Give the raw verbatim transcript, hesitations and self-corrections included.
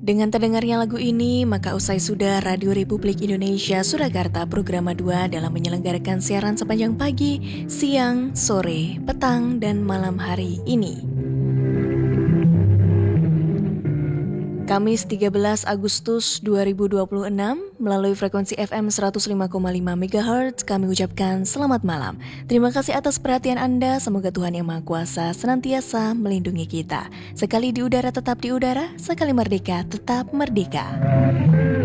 Dengan terdengarnya lagu ini, maka usai sudah Radio Republik Indonesia Surakarta Programa dua dalam menyelenggarakan siaran sepanjang pagi, siang, sore, petang, dan malam hari ini. Kamis tiga belas Agustus dua ribu dua puluh enam, melalui frekuensi F M seratus lima koma lima megahertz, kami ucapkan selamat malam. Terima kasih atas perhatian Anda, semoga Tuhan Yang Maha Kuasa senantiasa melindungi kita. Sekali di udara tetap di udara, sekali merdeka tetap merdeka.